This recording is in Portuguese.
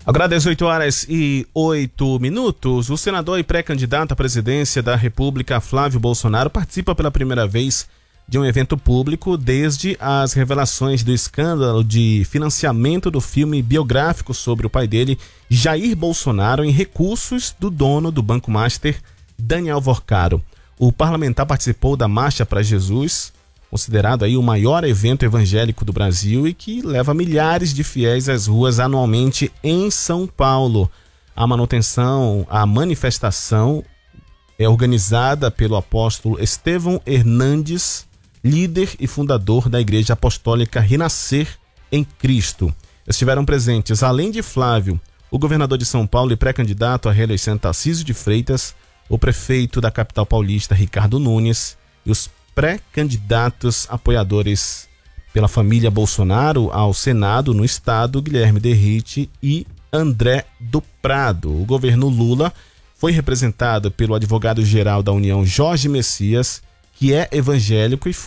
Agora 18h08, o senador e pré-candidato à presidência da República, Flávio Bolsonaro, participa pela primeira vez de um evento público desde as revelações do escândalo de financiamento do filme biográfico sobre o pai dele, Jair Bolsonaro, em recursos do dono do Banco Master, Daniel Vorcaro. O parlamentar participou da Marcha para Jesus, considerado aí o maior evento evangélico do Brasil e que leva milhares de fiéis às ruas anualmente em São Paulo. A manifestação é organizada pelo apóstolo Estevão Hernandes, líder e fundador da Igreja Apostólica Renascer em Cristo. Estiveram presentes, além de Flávio, o governador de São Paulo e pré-candidato à reeleição Tarcísio de Freitas, o prefeito da capital paulista Ricardo Nunes e os pré-candidatos apoiadores pela família Bolsonaro ao Senado no estado, Guilherme Derrite e André do Prado. O governo Lula foi representado pelo advogado-geral da União, Jorge Messias, que é evangélico e